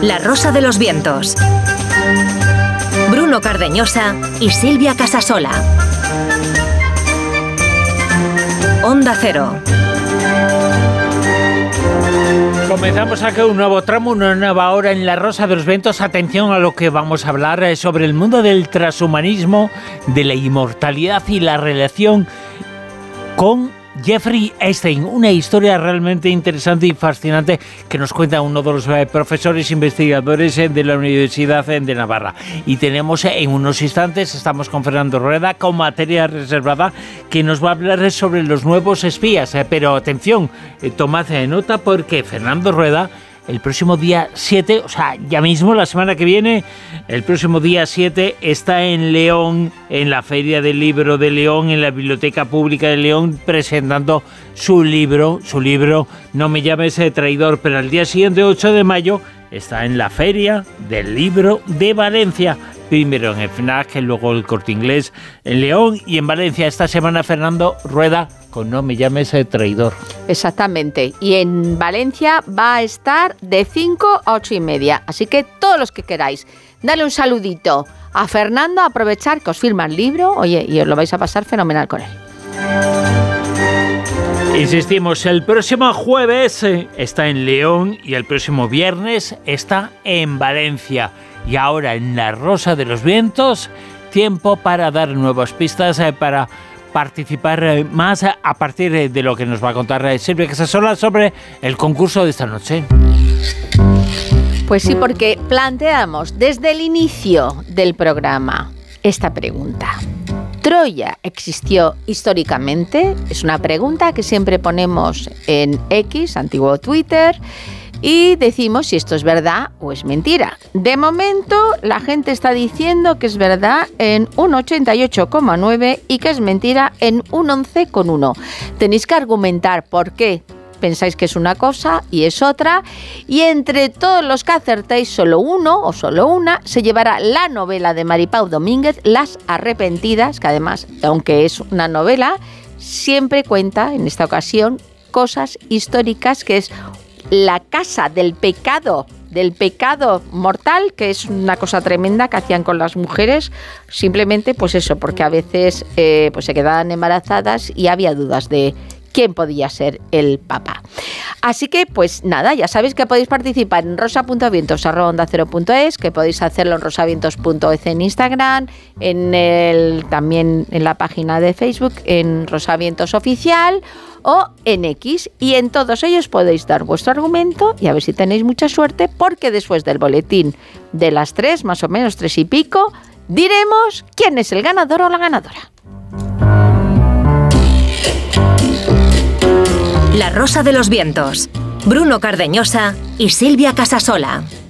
La Rosa de los Vientos. Bruno Cardeñosa y Silvia Casasola. Onda Cero. Comenzamos aquí un nuevo tramo, una nueva hora en La Rosa de los Vientos. Atención a lo que vamos a hablar sobre el mundo del transhumanismo, de la inmortalidad y la relación con Jeffrey Epstein. Una historia realmente interesante y fascinante que nos cuenta uno de los profesores investigadores de la Universidad de Navarra. Y tenemos en unos instantes, estamos con Fernando Rueda, con materia reservada, que nos va a hablar sobre los nuevos espías. Pero atención, tomad nota porque Fernando Rueda, el próximo día 7, o sea, ya mismo, la semana que viene, el próximo día 7, está en León, en la Feria del Libro de León, en la Biblioteca Pública de León, presentando su libro, No me llames traidor, pero al día siguiente, 8 de mayo, está en la Feria del Libro de Valencia. Primero en el FNAC, luego el Corte Inglés, en León y en Valencia. Esta semana Fernando Rueda con No me llames traidor. Exactamente. Y en Valencia va a estar de 5 a 8 y media. Así que todos los que queráis, dale un saludito a Fernando, aprovechar que os firma el libro, oye, y os lo vais a pasar fenomenal con él. Insistimos, el próximo jueves está en León y el próximo viernes está en Valencia. Y ahora en La Rosa de los Vientos, tiempo para dar nuevas pistas, para participar más a partir de lo que nos va a contar Silvia Casasola sobre el concurso de esta noche. Pues sí, porque planteamos desde el inicio del programa esta pregunta. ¿Troya existió históricamente? Es una pregunta que siempre ponemos en X, antiguo Twitter, y decimos si esto es verdad o es mentira. De momento, la gente está diciendo que es verdad en un 88,9 y que es mentira en un 11,1. Tenéis que argumentar por qué pensáis que es una cosa y es otra, y entre todos los que acertéis, solo uno o solo una se llevará la novela de Maripau Domínguez, Las Arrepentidas, que además, aunque es una novela, siempre cuenta, en esta ocasión, cosas históricas, que es la casa del pecado mortal, que es una cosa tremenda que hacían con las mujeres, simplemente pues eso, porque a veces pues se quedaban embarazadas y había dudas de quién podía ser el Papa. Así que, pues nada, ya sabéis que podéis participar en rosa.vientos@ondacero.es, que podéis hacerlo en rosavientos.es en Instagram, también en la página de Facebook, en Rosavientos Oficial, o en X, y en todos ellos podéis dar vuestro argumento y a ver si tenéis mucha suerte, porque después del boletín de las 3, más o menos 3 y pico, diremos quién es el ganador o la ganadora. La Rosa de los Vientos. Bruno Cardeñosa y Silvia Casasola.